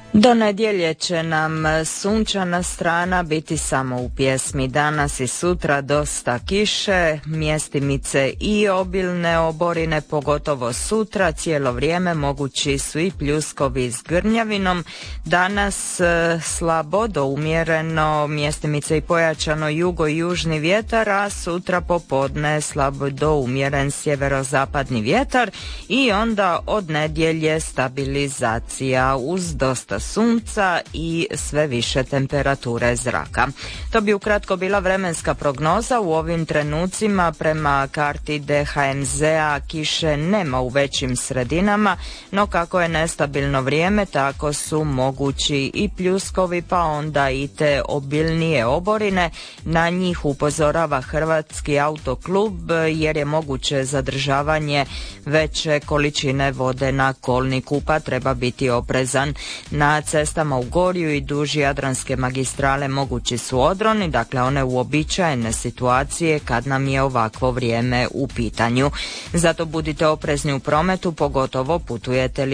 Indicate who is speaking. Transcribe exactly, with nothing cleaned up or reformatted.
Speaker 1: Do nedjelje će nam sunčana strana biti samo u pjesmi. Danas i sutra dosta kiše, mjestimice i obilne oborine, pogotovo sutra. Cijelo vrijeme mogući su i pljuskovi s grnjavinom. Danas e, slabo do umjereno, mjestimice i pojačano jugo i južni vjetar, a sutra popodne slabo do umjeren sjeverozapadni vjetar i onda od nedjelje stabilizacija uz dosta sunca i sve više temperature zraka. To bi ukratko bila vremenska prognoza. U ovim trenucima prema karti D H M Z-a kiše nema u većim sredinama, no kako je nestabilno vrijeme, tako su mogući i pljuskovi, pa onda i te obilnije oborine. Na njih upozorava Hrvatski autoklub jer je moguće zadržavanje veće količine vode na kolniku, pa treba biti oprezan. Na cestama u Gorju i duž Jadranske magistrale mogući su odroni, dakle one uobičajene situacije kad nam je ovakvo vrijeme u pitanju. Zato budite oprezni u prometu, pogotovo putujete li